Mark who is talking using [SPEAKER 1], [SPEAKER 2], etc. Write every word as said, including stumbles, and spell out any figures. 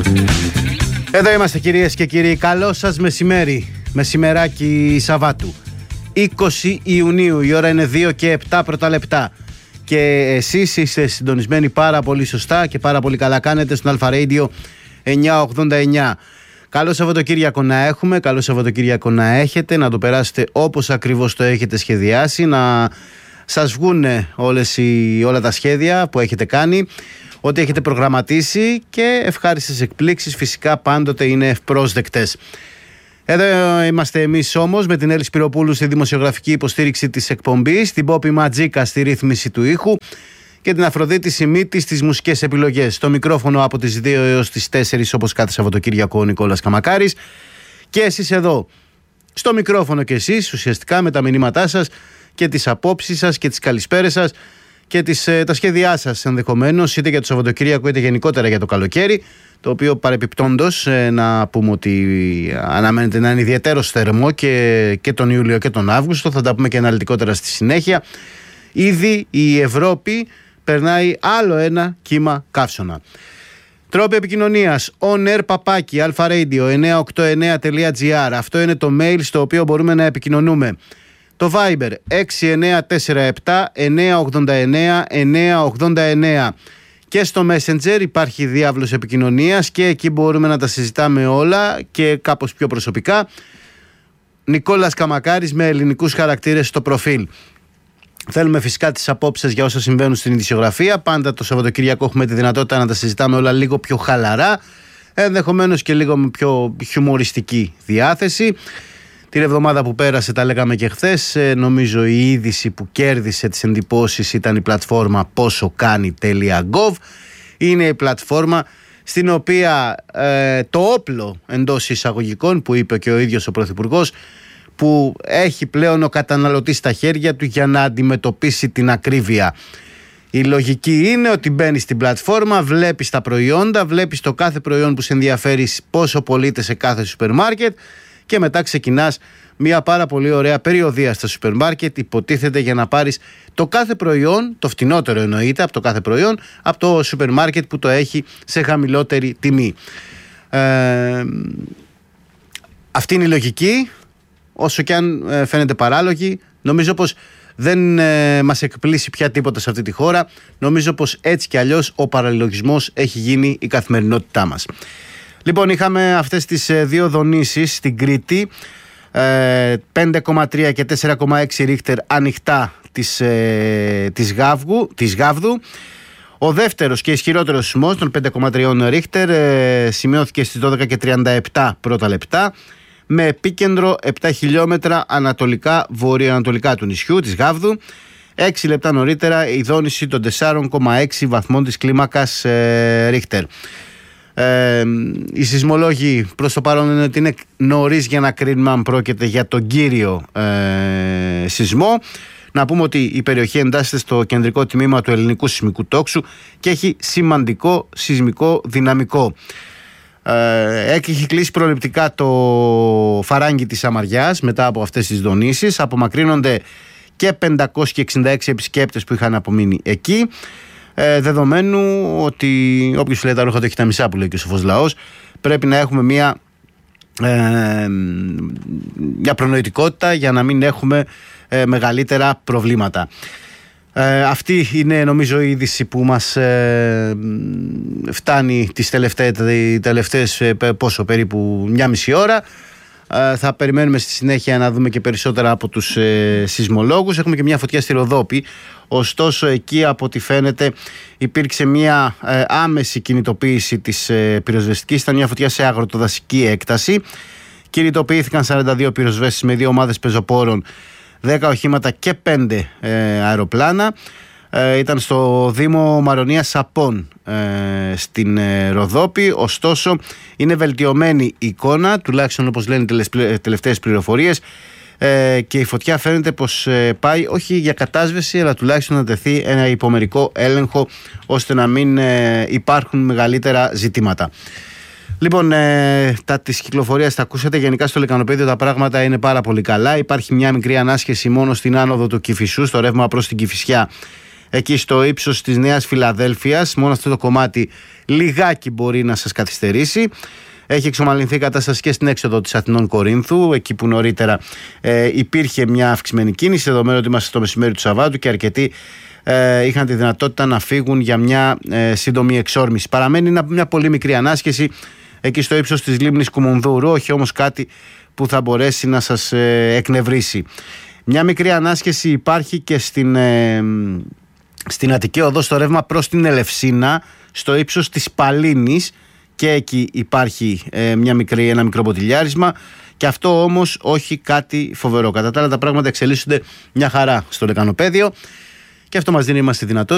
[SPEAKER 1] Εδώ είμαστε κυρίες και κύριοι, καλό σας μεσημέρι, μεσημεράκι Σαββάτου, είκοσι Ιουνίου, η ώρα είναι δύο και επτά πρώτα λεπτά και εσείς είστε συντονισμένοι πάρα πολύ σωστά και πάρα πολύ καλά κάνετε στον Αλφα Radio εννιακόσια ογδόντα εννιά. Καλό Σαββατοκύριακο να έχουμε, καλό Σαββατοκύριακο να έχετε, να το περάσετε όπως ακριβώς το έχετε σχεδιάσει, να σας βγουν όλες οι, όλα τα σχέδια που έχετε κάνει, ό,τι έχετε προγραμματίσει, και ευχάριστες εκπλήξεις φυσικά πάντοτε είναι ευπρόσδεκτες. Εδώ είμαστε εμείς όμως με την Έλλη Σπυροπούλου στη δημοσιογραφική υποστήριξη της εκπομπής, την Πόπη Ματζίκα στη ρύθμιση του ήχου και την Αφροδίτη Σιμίτη στις μουσικές επιλογές. Στο μικρόφωνο από τις δύο έως τις τέσσερις όπως κάθε Σαββατοκύριακο ο Νικόλας Καμακάρης, και εσείς εδώ στο μικρόφωνο και εσείς ουσιαστικά με τα μηνύματά σας και τις απόψεις σας και τις καλησπέρες σας και τις, ε, τα σχέδιά σας ενδεχομένως, είτε για το Σαββατοκύριακο είτε γενικότερα για το καλοκαίρι, το οποίο παρεπιπτόντως ε, να πούμε ότι αναμένεται να είναι ιδιαίτερος θερμό και, και τον Ιούλιο και τον Αύγουστο, θα τα πούμε και αναλυτικότερα στη συνέχεια. Ήδη η Ευρώπη περνάει άλλο ένα κύμα καύσωνα. Τρόποι επικοινωνίας on air παπάκι αλφα-radio εννιακόσια ογδόντα εννέα τελεία τζι άρ. Αυτό είναι το mail στο οποίο μπορούμε να επικοινωνούμε. Το Viber έξι εννιά τέσσερα επτά εννιακόσια ογδόντα εννέα εννιακόσια ογδόντα εννέα. Και στο Messenger υπάρχει διάβλος επικοινωνίας και εκεί μπορούμε να τα συζητάμε όλα και κάπως πιο προσωπικά. Νικόλας Καμακάρης με ελληνικούς χαρακτήρες στο προφίλ. Θέλουμε φυσικά τις απόψεις για όσα συμβαίνουν στην ειδησιογραφία. Πάντα το Σαββατοκύριακο έχουμε τη δυνατότητα να τα συζητάμε όλα λίγο πιο χαλαρά, ενδεχομένως και λίγο με πιο χιουμοριστική διάθεση. Την εβδομάδα που πέρασε, τα λέγαμε και χθες, νομίζω η είδηση που κέρδισε τις εντυπώσεις ήταν η πλατφόρμα πόσο κάνει τελεία γκοβ. Είναι η πλατφόρμα στην οποία ε, το όπλο εντός εισαγωγικών που είπε και ο ίδιος ο Πρωθυπουργός, που έχει πλέον ο καταναλωτής στα χέρια του για να αντιμετωπίσει την ακρίβεια. Η λογική είναι ότι μπαίνεις στην πλατφόρμα, βλέπεις τα προϊόντα, βλέπεις το κάθε προϊόν που σε ενδιαφέρει πόσο πωλείται σε κάθε σούπερ μάρκετ και μετά ξεκινάς μια πάρα πολύ ωραία περιοδεία στα σούπερ μάρκετ, υποτίθεται για να πάρεις το κάθε προϊόν, το φτηνότερο εννοείται από το κάθε προϊόν, από το σούπερ μάρκετ που το έχει σε χαμηλότερη τιμή. Ε, αυτή είναι η λογική. Όσο και αν ε, φαίνεται παράλογη, νομίζω πως δεν ε, μας εκπλήσει πια τίποτα σε αυτή τη χώρα. Νομίζω πως έτσι κι αλλιώς ο παραλληλογισμός έχει γίνει η καθημερινότητά μας. Λοιπόν, είχαμε αυτές τις ε, δύο δονήσεις στην Κρήτη, ε, πέντε κόμμα τρία και τέσσερα κόμμα έξι ρίχτερ ανοιχτά της, ε, της, Γάβγου, της Γάβδου. Ο δεύτερος και ισχυρότερος σεισμός των πέντε κόμμα τρία ρίχτερ ε, σημειώθηκε στις δώδεκα και τριάντα επτά πρώτα λεπτά, με επίκεντρο επτά χιλιόμετρα ανατολικά βορειοανατολικά του νησιού της Γάβδου. έξι λεπτά νωρίτερα η δόνηση των τέσσερα κόμμα έξι βαθμών της κλίμακας ε, Ρίχτερ. Ε, οι σεισμολόγοι προς το παρόν είναι ότι είναι νωρίς για να κρίνουμε αν πρόκειται για τον κύριο ε, σεισμό. Να πούμε ότι η περιοχή εντάσσεται στο κεντρικό τμήμα του ελληνικού σεισμικού τόξου και έχει σημαντικό σεισμικό δυναμικό. Έχει κλείσει προληπτικά το φαράγγι της Σαμαριάς μετά από αυτές τις δονήσεις. Απομακρύνονται και πεντακόσιοι εξήντα έξι επισκέπτες που είχαν απομείνει εκεί, ε, δεδομένου ότι όποιος λέει τα ρούχα του έχει τα μισά, που λέει και ο σοφός λαός. Πρέπει να έχουμε μια, ε, μια προνοητικότητα για να μην έχουμε ε, μεγαλύτερα προβλήματα. Ε, αυτή είναι νομίζω η είδηση που μας ε, φτάνει τις τελευταίες, τελευταίες ε, πόσο, περίπου μια μισή ώρα. Ε, θα περιμένουμε στη συνέχεια να δούμε και περισσότερα από τους ε, σεισμολόγους. Έχουμε και μια φωτιά στη Ροδόπη, ωστόσο εκεί από ό,τι φαίνεται υπήρξε μια ε, άμεση κινητοποίηση της ε, πυροσβεστικής. Ήταν μια φωτιά σε αγροτοδασική έκταση. Κινητοποιήθηκαν σαράντα δύο πυροσβέστες με δύο ομάδες πεζοπόρων, δέκα οχήματα και πέντε ε, αεροπλάνα. Ε, ήταν στο Δήμο Μαρονίας Σαπών ε, στην ε, Ροδόπη. Ωστόσο είναι βελτιωμένη η εικόνα, τουλάχιστον όπως λένε οι τελευταίες πληροφορίες, ε, και η φωτιά φαίνεται πως ε, πάει όχι για κατάσβεση, αλλά τουλάχιστον να τεθεί ένα υπομερικό έλεγχο ώστε να μην ε, υπάρχουν μεγαλύτερα ζητήματα. Λοιπόν, ε, τα της κυκλοφορίας τα ακούσατε. Γενικά στο Λεκανοπέδιο τα πράγματα είναι πάρα πολύ καλά. Υπάρχει μια μικρή ανάσχεση μόνο στην άνοδο του Κηφισού, στο ρεύμα προς την Κηφισιά. εκεί στο ύψος της Νέας Φιλαδέλφειας. Μόνο αυτό το κομμάτι λιγάκι μπορεί να σας καθυστερήσει. Έχει εξομαλυνθεί η κατάσταση και στην έξοδο της Αθηνών Κορίνθου, εκεί που νωρίτερα ε, υπήρχε μια αυξημένη κίνηση, δεδομένου ότι είμαστε στο μεσημέρι του Σαββάτου και αρκετοί ε, είχαν τη δυνατότητα να φύγουν για μια ε, σύντομη εξόρμηση. Παραμένει μια, μια πολύ μικρή ανάσχεση εκεί στο ύψος της λίμνης Κουμουνδούρου, όχι όμως κάτι που θα μπορέσει να σας ε, εκνευρίσει. Μια μικρή ανάσχεση υπάρχει και στην, ε, στην Αττική Οδό, στο ρεύμα προς την Ελευσίνα, στο ύψος της Παλίνης, και εκεί υπάρχει ε, μια μικρή, ένα μικρό ποτηλιάρισμα, και αυτό όμως όχι κάτι φοβερό. Κατά τα άλλα τα πράγματα εξελίσσονται μια χαρά στο λεκανοπέδιο και αυτό μας δίνει μας τη δυνατότητα